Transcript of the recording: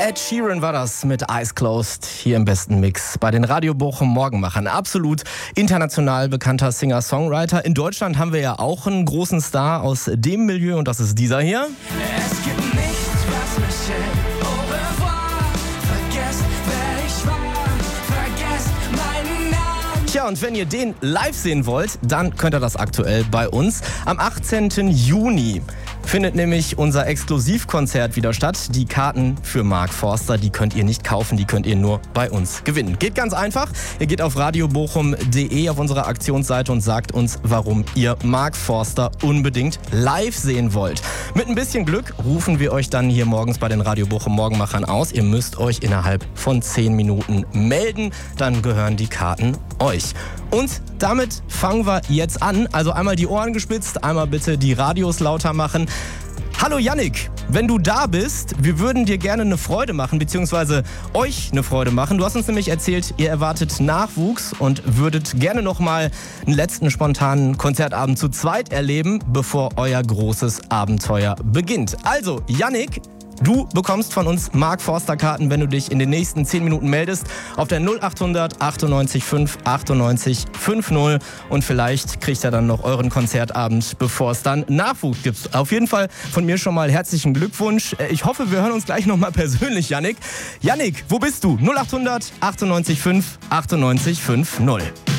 Ed Sheeran war das mit Eyes Closed hier im besten Mix bei den Radio Bochum Morgenmachern. Absolut international bekannter Singer-Songwriter. In Deutschland haben wir ja auch einen großen Star aus dem Milieu und das ist dieser hier. Es gibt nichts, was mich hält. Au revoir. Vergesst, wer ich war. Vergesst meinen Namen. Tja, und wenn ihr den live sehen wollt, dann könnt ihr das aktuell bei uns. Am 18. Juni findet nämlich unser Exklusivkonzert wieder statt. Die Karten für Mark Forster, die könnt ihr nicht kaufen, die könnt ihr nur bei uns gewinnen. Geht ganz einfach. Ihr geht auf radiobochum.de auf unsere Aktionsseite und sagt uns, warum ihr Mark Forster unbedingt live sehen wollt. Mit ein bisschen Glück rufen wir euch dann hier morgens bei den Radio Bochum Morgenmachern aus. Ihr müsst euch innerhalb von 10 Minuten melden. Dann gehören die Karten euch. Und damit fangen wir jetzt an. Also einmal die Ohren gespitzt, einmal bitte die Radios lauter machen. Hallo Yannick, wenn du da bist, wir würden dir gerne eine Freude machen, beziehungsweise euch eine Freude machen. Du hast uns nämlich erzählt, ihr erwartet Nachwuchs und würdet gerne nochmal einen letzten spontanen Konzertabend zu zweit erleben, bevor euer großes Abenteuer beginnt. Also Yannick, du bekommst von uns Mark Forster Karten, wenn du dich in den nächsten 10 Minuten meldest, auf der 0800 98 5 98 50 und vielleicht kriegt er dann noch euren Konzertabend, bevor es dann Nachwuchs gibt. Auf jeden Fall von mir schon mal herzlichen Glückwunsch. Ich hoffe, wir hören uns gleich nochmal persönlich, Yannick. Yannick, wo bist du? 0800 98 5 98 50.